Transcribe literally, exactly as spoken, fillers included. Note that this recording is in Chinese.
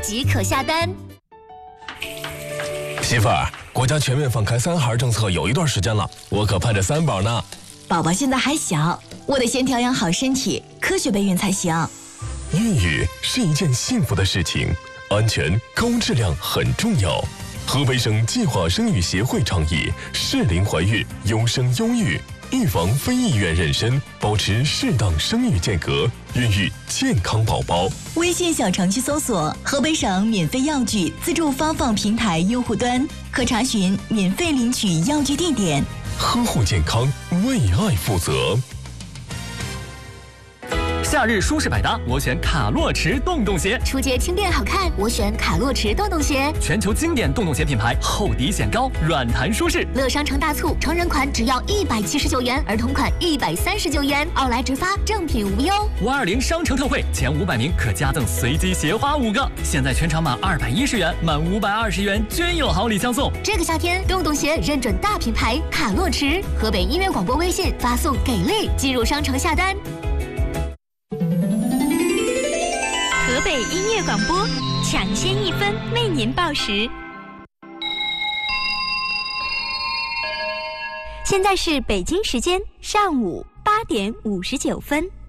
即可下单。 媳妇儿，国家全面放开三孩政策有一段时间了，我可盼着三宝呢。 宝宝现在还小，我得先调养好身体，科学备孕才行。 孕育是一件幸福的事情，安全高质量很重要。河北省计划生育协会倡议适龄怀孕，优生优育，预防非意愿妊娠，保持适当生育间隔，孕育健康宝宝。 微信小程序搜索河北省免费药具自助发放平台用户端，可查询免费领取药具地点。 呵护健康，为爱负责。 夏日舒适百搭，我选卡洛驰洞洞鞋。 出街轻便好看，我选卡洛驰洞洞鞋。 全球经典洞洞鞋品牌，厚底显高，软弹舒适。 乐商城大促，成人款只要一百七十九元，儿童款一百三十九元，奥莱直发，正品无忧。 五二零商城特惠，前五百名可加赠随机鞋花五个。现在全场满二百一十元，满五百二十元均有好礼相送。 这个夏天，洞洞鞋认准大品牌卡洛驰。河北音乐广播微信发送给力，进入商城下单。 河北音乐广播，抢先一分为您报时。现在是北京时间上午八点五十九分。